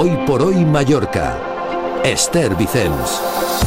Hoy por hoy Mallorca. Esther Vicens.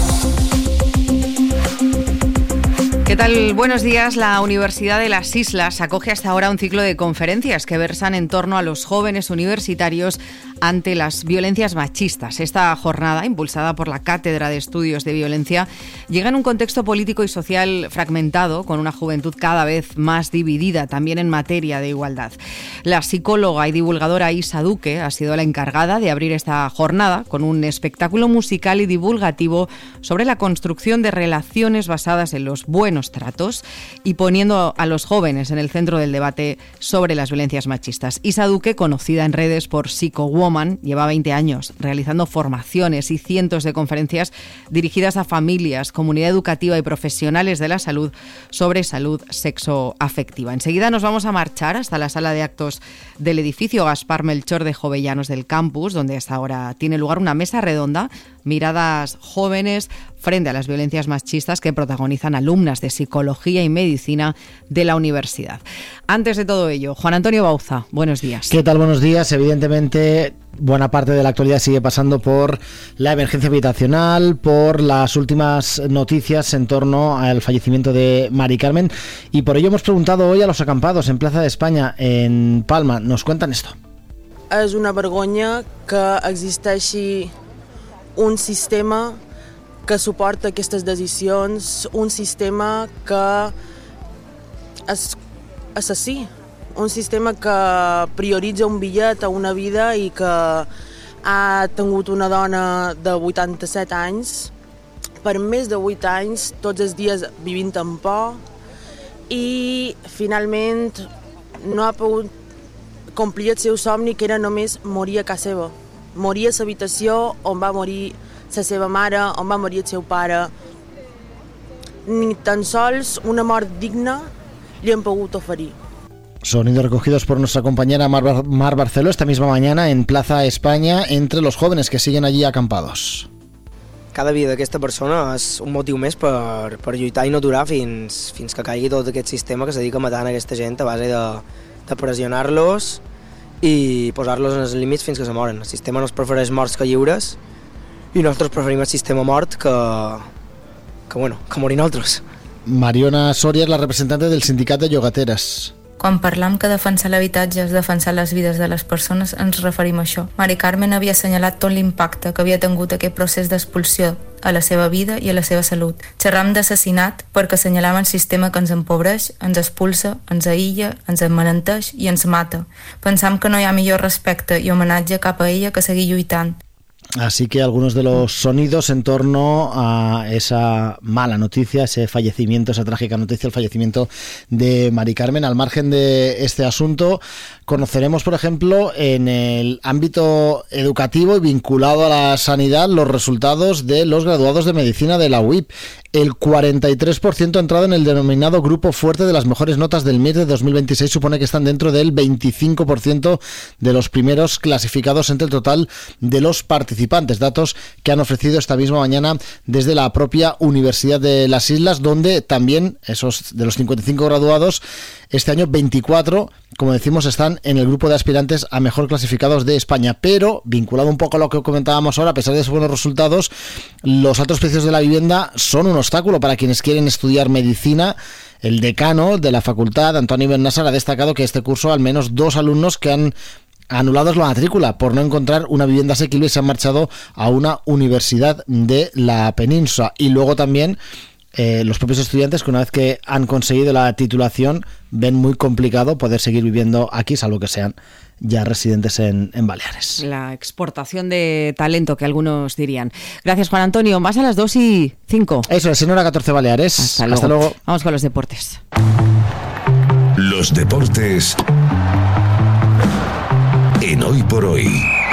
¿Qué tal? Buenos días. La Universidad de las Islas acoge hasta ahora un ciclo de conferencias que versan en torno a los jóvenes universitarios ante las violencias machistas. Esta jornada, impulsada por la Cátedra de Estudios de Violencia, llega en un contexto político y social fragmentado, con una juventud cada vez más dividida, también en materia de igualdad. La psicóloga y divulgadora Isa Duque ha sido la encargada de abrir esta jornada con un espectáculo musical y divulgativo sobre la construcción de relaciones basadas en los buenos tratos y poniendo a los jóvenes en el centro del debate sobre las violencias machistas. Isa Duque, conocida en redes por Psychowoman, lleva 20 años realizando formaciones y cientos de conferencias dirigidas a familias, comunidad educativa y profesionales de la salud sobre salud sexoafectiva. Enseguida nos vamos a marchar hasta la sala de actos del edificio Gaspar Melchor de Jovellanos del campus, donde hasta ahora tiene lugar una mesa redonda, miradas jóvenes frente a las violencias machistas, que protagonizan alumnas de psicología y medicina de la universidad. Antes de todo ello, Juan Antonio Bauza, buenos días. ¿Qué tal? Buenos días. Evidentemente, buena parte de la actualidad sigue pasando por la emergencia habitacional, por las últimas noticias en torno al fallecimiento de Mari Carmen, y por ello hemos preguntado hoy a los acampados en Plaza de España, en Palma. Nos cuentan esto. És una vergonya que existeixi un sistema que suporta aquestes decisions, un sistema que és assassí, un sistema que prioritza un bitllet a una vida i que ha tingut una dona de 87 anys per més de 8 anys, tots els dies vivint en por, i finalment no ha pogut complir el seu somni, que era només morir a casa seva, morir a l'habitació on va morir la seva mare, on va morir el seu pare. Ni tan sols una mort digna li han pogut oferir. Sonidos recogidos por nuestra compañera Mar Barceló esta misma mañana en Plaza España entre los jóvenes que siguen allí acampados. Cada vida d'aquesta persona és un motiu més per lluitar i no aturar fins que caigui tot aquest sistema que se dedica a matar aquesta gent a base de pressionar-los i posar-los en els límits fins que se moren. El sistema no es prefereix morts que lliures, i nosaltres preferim el sistema mort que morir nosaltres. Mariona Soria és la representante del sindicat de llogateres. Quan parlam que defensar l'habitatge és defensar les vides de les persones, ens referim a això. Mari Carmen havia assenyalat tot l'impacte que havia tingut aquest procés d'expulsió a la seva vida i a la seva salut. Xerram d'assassinat perquè assenyalam el sistema que ens empobreix, ens expulsa, ens aïlla, ens emmalenteix i ens mata. Pensam que no hi ha millor respecte i homenatge cap a ella que seguir lluitant. Así que algunos de los sonidos en torno a esa mala noticia, ese fallecimiento, esa trágica noticia, el fallecimiento de Mari Carmen. Al margen de este asunto, conoceremos, por ejemplo, en el ámbito educativo y vinculado a la sanidad, los resultados de los graduados de medicina de la UIP. El 43% ha entrado en el denominado grupo fuerte de las mejores notas del MIR de 2026, supone que están dentro del 25% de los primeros clasificados entre el total de los participantes, datos que han ofrecido esta misma mañana desde la propia Universidad de las Islas, donde también esos de los 55 graduados, este año 24, como decimos, están en el grupo de aspirantes a mejor clasificados de España. Pero, vinculado un poco a lo que comentábamos ahora, a pesar de esos buenos resultados, los altos precios de la vivienda son un obstáculo para quienes quieren estudiar medicina. El decano de la facultad, Antoni Bennassar, ha destacado que este curso al menos 2 alumnos que han anulado la matrícula por no encontrar una vivienda asequible y se han marchado a una universidad de la península. Y luego también los propios estudiantes, que una vez que han conseguido la titulación, ven muy complicado poder seguir viviendo aquí, salvo que sean ya residentes en Baleares. La exportación de talento, que algunos dirían. Gracias, Juan Antonio. Más a las 2:05. Eso es, en hora 14 Baleares. Hasta luego. Vamos con los deportes. Los deportes en Hoy por Hoy.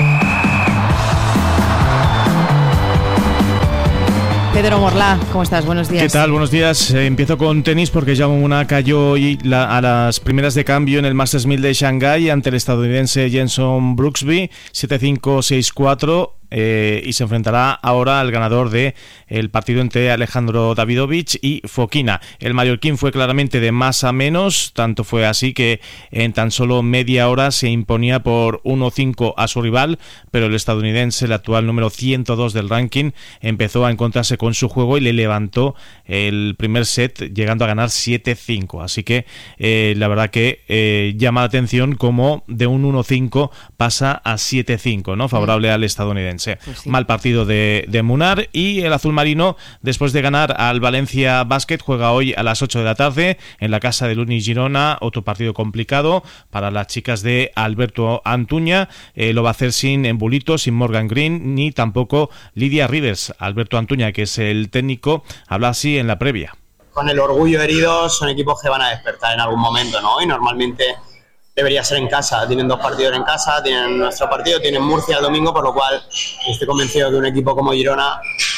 Pedro Morlá, ¿cómo estás? Buenos días. ¿Qué tal? Buenos días. Empiezo con tenis porque Yamuna cayó hoy a las primeras de cambio en el Masters 1000 de Shanghái ante el estadounidense Jenson Brooksby, 7-5, 6-4. y se enfrentará ahora al ganador de el partido entre Alejandro Davidovich y Fokina. El mallorquín fue claramente de más a menos, tanto fue así que en tan solo media hora se imponía por 1-5 a su rival, pero el estadounidense, el actual número 102 del ranking, empezó a encontrarse con su juego y le levantó el primer set, llegando a ganar 7-5. Así que la verdad que llama la atención como de un 1-5 pasa a 7-5, ¿no? Favorable al estadounidense. Pues sí. Mal partido de Munar, y el azul marino, después de ganar al Valencia Basket, juega hoy a las 8 de la tarde en la casa del Uni Girona, otro partido complicado para las chicas de Alberto Antuña. Lo va a hacer sin Embulito, sin Morgan Green, ni tampoco Lidia Rivers. Alberto Antuña, que es el técnico, habla así en la previa. Con el orgullo herido, son equipos que van a despertar en algún momento, ¿no? Y normalmente debería ser en casa. Tienen 2 partidos en casa, tienen nuestro partido, tienen Murcia el domingo, por lo cual estoy convencido de que un equipo como Girona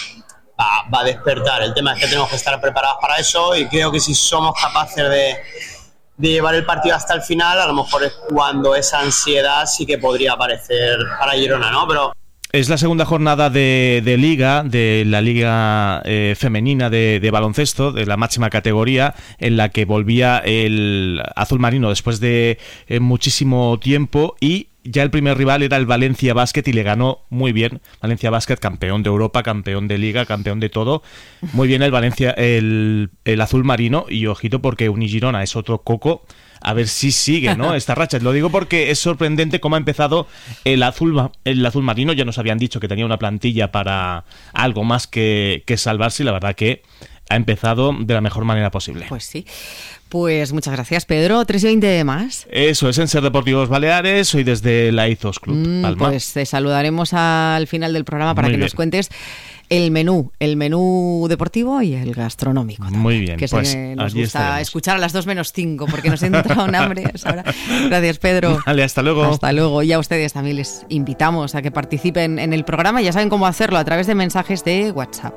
va a despertar. El tema es que tenemos que estar preparados para eso, y creo que si somos capaces de llevar el partido hasta el final, a lo mejor es cuando esa ansiedad sí que podría aparecer para Girona, ¿no? Pero es la segunda jornada de Liga, de la Liga femenina de baloncesto, de la máxima categoría, en la que volvía el azul marino después de muchísimo tiempo, y ya el primer rival era el Valencia Basket y le ganó muy bien. Valencia Basket, campeón de Europa, campeón de Liga, campeón de todo. Muy bien el Valencia, el azul marino, y ojito porque Unigirona es otro coco. A ver si sigue, ¿no?, esta racha. Lo digo porque es sorprendente cómo ha empezado el azul marino. Ya nos habían dicho que tenía una plantilla para algo más que salvarse, y la verdad que ha empezado de la mejor manera posible. Pues sí. Pues muchas gracias, Pedro. 3:20 más. Eso es en Ser Deportivos Baleares, hoy desde la Izos Club Palma. Pues te saludaremos al final del programa para que nos cuentes el menú deportivo y el gastronómico también. Muy bien, que pues nos gusta escuchar a las 2:05 porque nos entra un hambre ahora. Gracias, Pedro. Vale, hasta luego. Hasta luego. Y a ustedes también les invitamos a que participen en el programa. Ya saben cómo hacerlo, a través de mensajes de WhatsApp.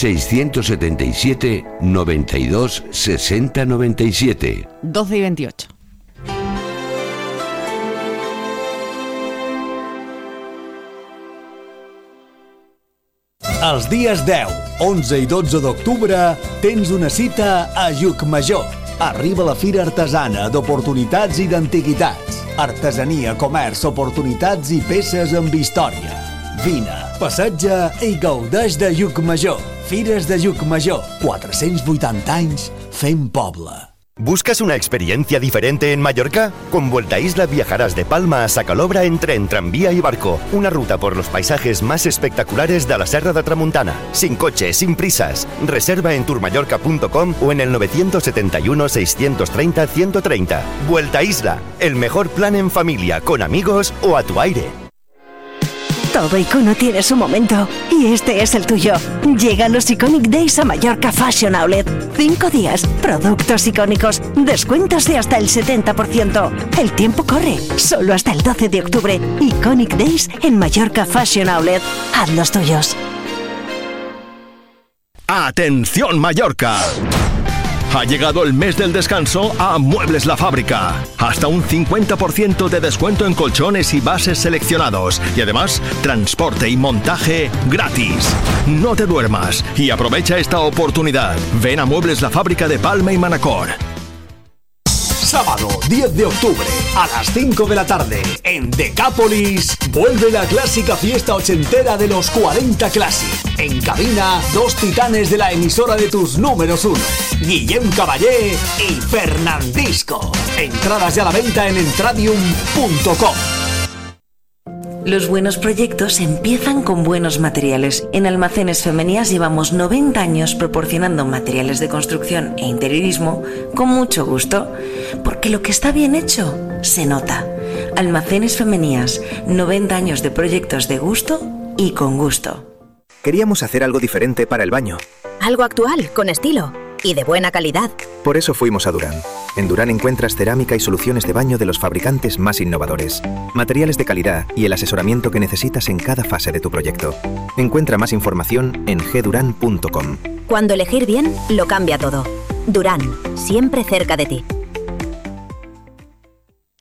677 92 60 97. 12:28. Els dies 10, 11 i 12 d'octubre tens una cita a Llucmajor. Arriba la Fira Artesana d'Oportunitats i d'Antiguitats. Artesania, comerç, oportunitats i peces amb història. Vine, passeja i gaudeix de Llucmajor. Fires de Llucmajor, 480 anys fent poble. ¿Buscas una experiencia diferente en Mallorca? Con Vuelta Isla viajarás de Palma a Sacalobra en tren, tranvía y barco. Una ruta por los paisajes más espectaculares de la Serra de Tramuntana. Sin coche, sin prisas. Reserva en tourmallorca.com o en el 971 630 130. Vuelta Isla, el mejor plan en familia, con amigos o a tu aire. Todo icono tiene su momento y este es el tuyo. Llegan los Iconic Days a Mallorca Fashion Outlet. 5 días, productos icónicos, descuentos de hasta el 70%. El tiempo corre, solo hasta el 12 de octubre. Iconic Days en Mallorca Fashion Outlet. Haz los tuyos. ¡Atención, Mallorca! Ha llegado el mes del descanso a Muebles La Fábrica. Hasta un 50% de descuento en colchones y bases seleccionados. Y además, transporte y montaje gratis. No te duermas y aprovecha esta oportunidad. Ven a Muebles La Fábrica de Palma y Manacor. Sábado 10 de octubre a las 5 de la tarde en Decápolis vuelve la clásica fiesta ochentera de los 40 Classic. En cabina, 2 titanes de la emisora de tus números 1, Guillem Caballé y Fernandisco. Entradas ya a la venta en entradium.com. Los buenos proyectos empiezan con buenos materiales. En Almacenes Femenías llevamos 90 años proporcionando materiales de construcción e interiorismo con mucho gusto, porque lo que está bien hecho se nota. Almacenes Femenías, 90 años de proyectos de gusto y con gusto. Queríamos hacer algo diferente para el baño. Algo actual, con estilo y de buena calidad. Por eso fuimos a Durán. En Durán encuentras cerámica y soluciones de baño de los fabricantes más innovadores, materiales de calidad y el asesoramiento que necesitas en cada fase de tu proyecto. Encuentra más información en gduran.com. Cuando elegir bien, lo cambia todo. Durán, siempre cerca de ti.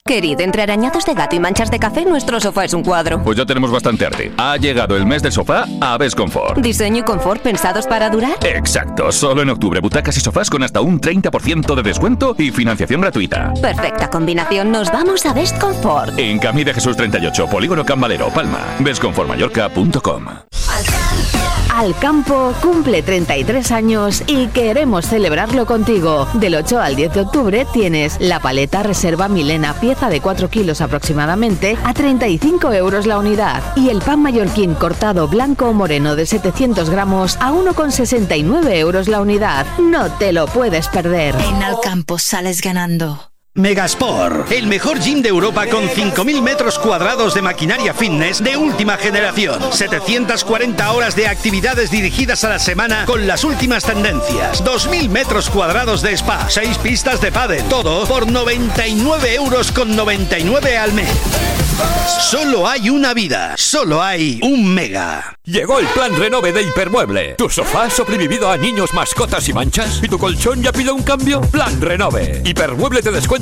Querido, entre arañazos de gato y manchas de café, nuestro sofá es un cuadro. Pues ya tenemos bastante arte. Ha llegado el mes del sofá a Besconfort. ¿Diseño y confort pensados para durar? Exacto, solo en octubre, butacas y sofás con hasta un 30% de descuento y financiación gratuita. Perfecta combinación, nos vamos a Besconfort. En Camí de Jesús 38, Polígono Can Valero, Palma. Besconfortmallorca.com. Alcampo cumple 33 años y queremos celebrarlo contigo. Del 8 al 10 de octubre tienes la paleta Reserva Milena, pieza de 4 kilos aproximadamente, a 35 euros la unidad. Y el pan mallorquín cortado blanco o moreno de 700 gramos a 1,69 euros la unidad. No te lo puedes perder. En Alcampo sales ganando. Megasport, el mejor gym de Europa con 5.000 metros cuadrados de maquinaria fitness de última generación. 740 horas de actividades dirigidas a la semana con las últimas tendencias. 2.000 metros cuadrados de spa, 6 pistas de pádel. Todo por 99,99 € al mes. Solo hay una vida, solo hay un Mega. Llegó el plan Renove de Hipermueble. ¿Tu sofá ha sobrevivido a niños, mascotas y manchas? ¿Y tu colchón ya pide un cambio? Plan Renove. Hipermueble te descuenta